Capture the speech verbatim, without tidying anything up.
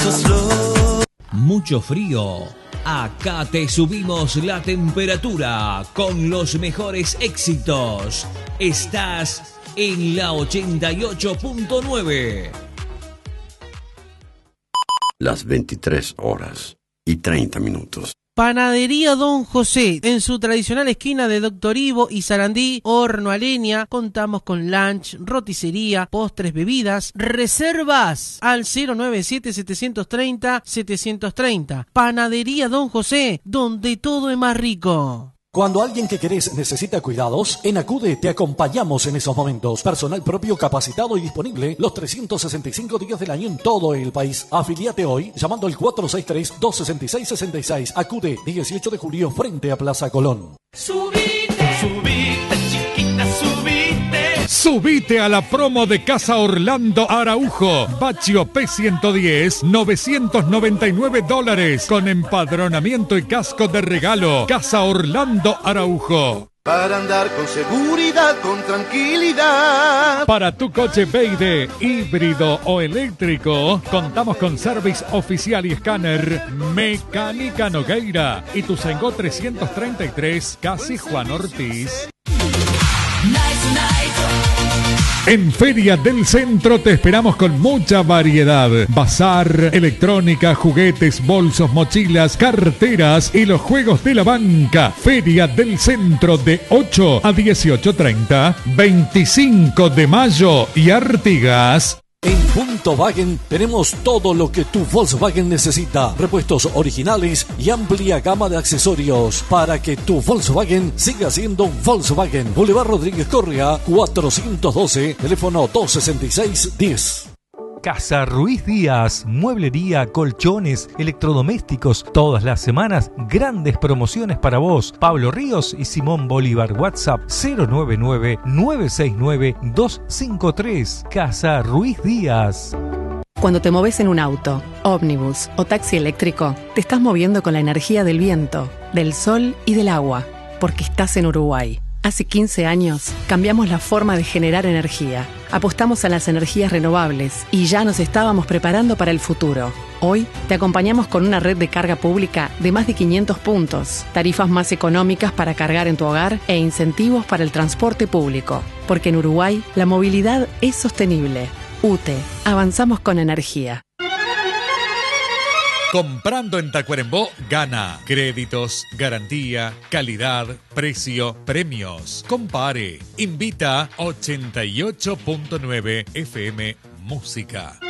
Mucho frío. Acá te subimos la temperatura con los mejores éxitos. Estás en la ochenta y ocho punto nueve. Las veintitrés horas y treinta minutos. Panadería Don José, en su tradicional esquina de Doctor Ivo y Sarandí, horno a leña. Contamos con lunch, roticería, postres, bebidas. Reservas al cero nueve siete, siete tres cero, siete tres cero. Panadería Don José, donde todo es más rico. Cuando alguien que querés necesita cuidados, en Acude te acompañamos en esos momentos. Personal propio capacitado y disponible los trescientos sesenta y cinco días del año en todo el país. Afiliate hoy llamando al cuatro seis tres, dos seis seis, seis seis. Acude, dieciocho de julio, frente a Plaza Colón. Subite, subite, chiquita, subite. Subite a la promo de Casa Orlando Araujo. Baccio P ciento diez, novecientos noventa y nueve dólares. Con empadronamiento y casco de regalo. Casa Orlando Araujo. Para andar con seguridad, con tranquilidad. Para tu coche Beide, híbrido o eléctrico, contamos con service oficial y escáner Mecánica Nogueira y Tucengó trescientos treinta y tres, casi Juan Ortiz. En Feria del Centro te esperamos con mucha variedad. Bazar, electrónica, juguetes, bolsos, mochilas, carteras y los juegos de la banca. Feria del Centro de ocho a dieciocho treinta, veinticinco de mayo y Artigas. En Punto Wagen tenemos todo lo que tu Volkswagen necesita. Repuestos originales y amplia gama de accesorios para que tu Volkswagen siga siendo un Volkswagen. Boulevard Rodríguez Correa, cuatrocientos doce, teléfono dos sesenta y seis diez. Casa Ruiz Díaz, mueblería, colchones, electrodomésticos, todas las semanas, grandes promociones para vos. Pablo Ríos y Simón Bolívar, WhatsApp cero nueve nueve, nueve seis nueve, dos cinco tres. Casa Ruiz Díaz. Cuando te moves en un auto, ómnibus o taxi eléctrico, te estás moviendo con la energía del viento, del sol y del agua, porque estás en Uruguay. Hace quince años cambiamos la forma de generar energía. Apostamos a las energías renovables y ya nos estábamos preparando para el futuro. Hoy te acompañamos con una red de carga pública de más de quinientos puntos, tarifas más económicas para cargar en tu hogar e incentivos para el transporte público. Porque en Uruguay la movilidad es sostenible. U T E, avanzamos con energía. Comprando en Tacuarembó, gana. Créditos, garantía, calidad, precio, premios. Compare. Invita ochenta y ocho punto nueve F M Música.